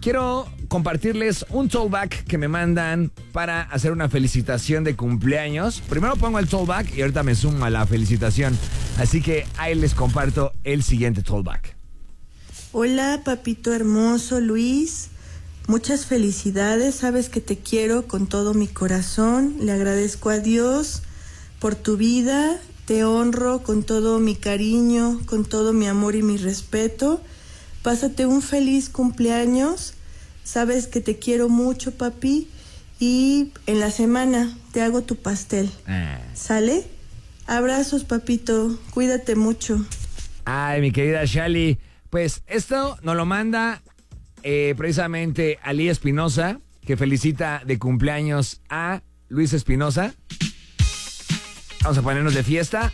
quiero compartirles un tollback que me mandan para hacer una felicitación de cumpleaños. Primero pongo el tollback y ahorita me sumo a la felicitación. Así que ahí les comparto el siguiente tollback. Hola, papito hermoso Luis. Muchas felicidades. Sabes que te quiero con todo mi corazón. Le agradezco a Dios por tu vida. Te honro con todo mi cariño, con todo mi amor y mi respeto. Pásate un feliz cumpleaños. Sabes que te quiero mucho, papi. Y en la semana te hago tu pastel. ¿Sale? Abrazos, papito. Cuídate mucho. Ay, mi querida Shali. Pues esto nos lo manda precisamente Ali Espinosa, que felicita de cumpleaños a Luis Espinosa. Vamos a ponernos de fiesta.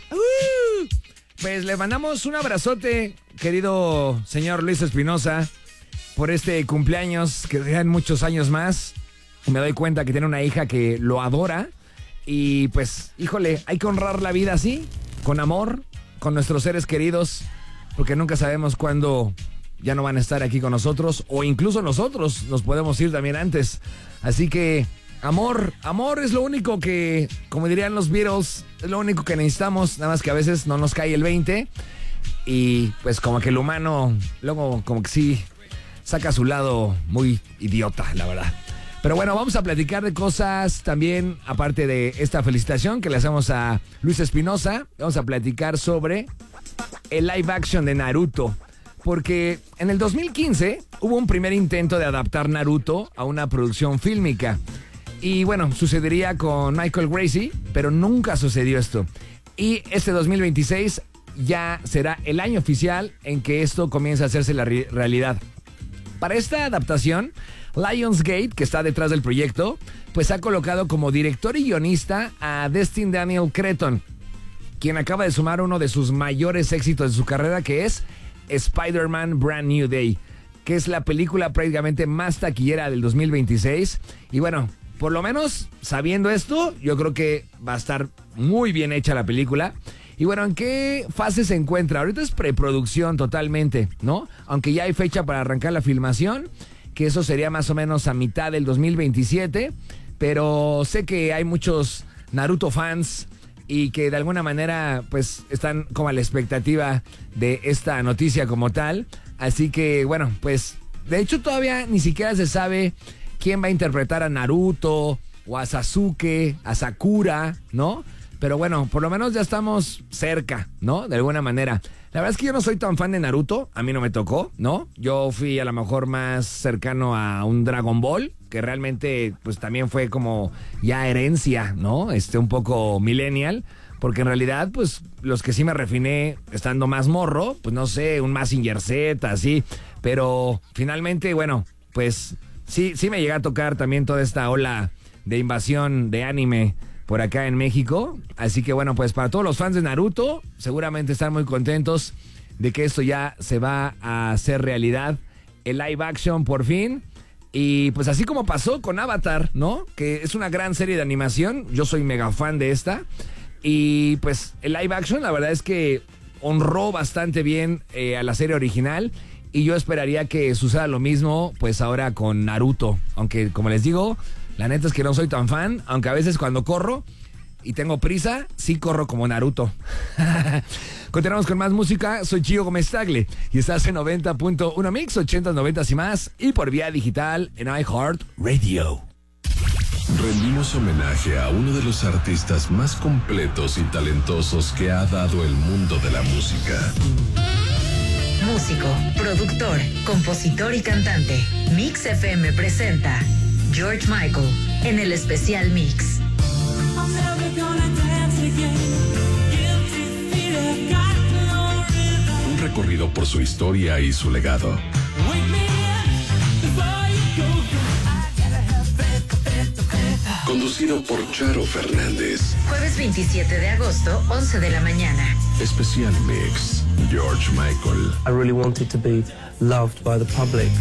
Pues le mandamos un abrazote, querido señor Luis Espinosa, por este cumpleaños, que sean muchos años más. Me doy cuenta que tiene una hija que lo adora. Y pues, híjole, hay que honrar la vida así, con amor, con nuestros seres queridos, porque nunca sabemos cuándo ya no van a estar aquí con nosotros, o incluso nosotros nos podemos ir también antes. Así que amor es lo único que, como dirían los Beatles, es lo único que necesitamos, nada más que a veces no nos cae el 20 y pues como que el humano luego como que sí saca su lado muy idiota, la verdad. Pero bueno, vamos a platicar de cosas también, aparte de esta felicitación que le hacemos a Luis Espinosa. Vamos a platicar sobre el live action de Naruto, porque en el 2015 hubo un primer intento de adaptar Naruto a una producción fílmica. Y bueno, sucedería con Michael Gracie, pero nunca sucedió esto. Y este 2026 ya será el año oficial en que esto comienza a hacerse la realidad. Para esta adaptación, Lionsgate, que está detrás del proyecto, pues ha colocado como director y guionista a Destin Daniel Cretton, quien acaba de sumar uno de sus mayores éxitos de su carrera, que es Spider-Man Brand New Day, que es la película prácticamente más taquillera del 2026. Y bueno, por lo menos sabiendo esto, yo creo que va a estar muy bien hecha la película. Y bueno, ¿en qué fase se encuentra? Ahorita es preproducción totalmente, ¿no? Aunque ya hay fecha para arrancar la filmación, que eso sería más o menos a mitad del 2027. Pero sé que hay muchos Naruto fans y que de alguna manera pues están como a la expectativa de esta noticia como tal. Así que bueno, pues de hecho todavía ni siquiera se sabe quién va a interpretar a Naruto o a Sasuke, a Sakura, ¿no? Pero bueno, por lo menos ya estamos cerca, ¿no? De alguna manera. La verdad es que yo no soy tan fan de Naruto, a mí no me tocó, ¿no? Yo fui a lo mejor más cercano a un Dragon Ball, que realmente pues también fue como ya herencia, ¿no? Un poco millennial, porque en realidad pues los que sí me refiné estando más morro, pues no sé, un Mazinger Z, así, pero finalmente, bueno, pues sí me llega a tocar también toda esta ola de invasión de anime por acá en México. Así que bueno, pues para todos los fans de Naruto, seguramente están muy contentos de que esto ya se va a hacer realidad, el live action por fin. Y pues así como pasó con Avatar, ¿no? Que es una gran serie de animación, yo soy mega fan de esta. Y pues el live action, la verdad es que honró bastante bien a la serie original. Y yo esperaría que suceda lo mismo pues ahora con Naruto. Aunque como les digo, la neta es que no soy tan fan, aunque a veces cuando corro y tengo prisa, sí corro como Naruto. Continuamos con más música. Soy Gio Gómez Tagle y estás en 90.1 Mix, 80, 90 y más, y por vía digital en iHeartRadio. Rendimos homenaje a uno de los artistas más completos y talentosos que ha dado el mundo de la música. Músico, productor, compositor y cantante. Mix FM presenta George Michael en el especial Mix. Un recorrido por su historia y su legado. Conducido por Charo Fernández. Jueves 27 de agosto, 11 de la mañana. Especial Mix, George Michael. I really wanted to be loved by the public.